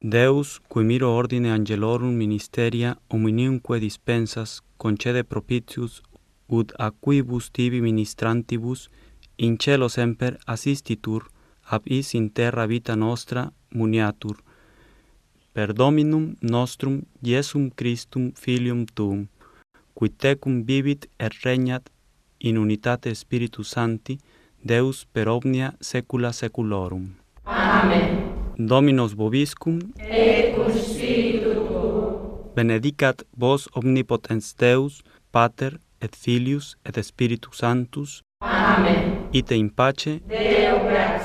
Deus, qui miro ordine angelorum ministeria omniumque dispensas, concede propitius ut aquibus tibi ministrantibus in cielo semper assistitur, ab is in terra vita nostra muniatur. Per Dominum nostrum Iesum Christum Filium Tuum, qui tecum vivit et regnat in unitate Spiritus Sancti, Deus per omnia saecula saeculorum. Amen. Dominus vobiscum, Et cum spiritu tuo. benedicat vos omnipotens Deus, Pater et Filius et Spiritus Sanctus. Amen. Ite in pace, Deo gratias.